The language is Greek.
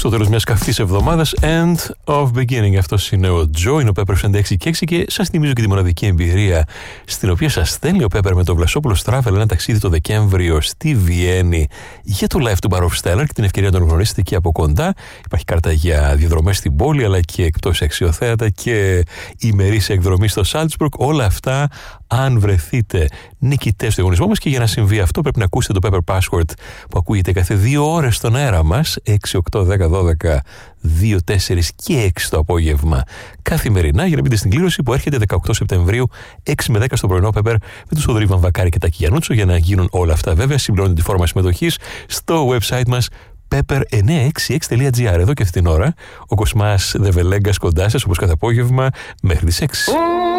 στο τέλος μιας καυτής εβδομάδας. End of beginning. Αυτός είναι ο Τζο, είναι ο Pepper 96 και 6 και σας θυμίζω και τη μοναδική εμπειρία στην οποία σας στέλνει ο Pepper με το Βλασόπουλος Travel ένα ταξίδι το Δεκέμβριο στη Βιέννη για το Live του Bar of Stellar και την ευκαιρία να τον γνωρίσετε εκεί από κοντά. Υπάρχει κάρτα για διαδρομές στην πόλη αλλά και εκτός αξιοθέατα και ημερήσια εκδρομή στο Salzburg. Όλα αυτά αν βρεθείτε νικητές στο διαγωνισμό μας, και για να συμβεί αυτό πρέπει να ακούσετε το Pepper Password που ακούγεται κάθε 2 ώρες στον αέρα μας, 6, 8, 10, 12, 2, 4 και 6 το απόγευμα καθημερινά, για να μπείτε στην κλήρωση που έρχεται 18 Σεπτεμβρίου 6 με 10 στο πρωινό Pepper με τους Οδρύβαν Βακάρη και Τάκη Γιαννούτσο. Για να γίνουν όλα αυτά βέβαια συμπληρώνετε τη φόρμα συμμετοχής στο website μας pepper966.gr. Εδώ και αυτή την ώρα ο Κοσμάς Δεβελέγκας κοντά σας όπως κάθε απόγευμα μέχρι τις 6.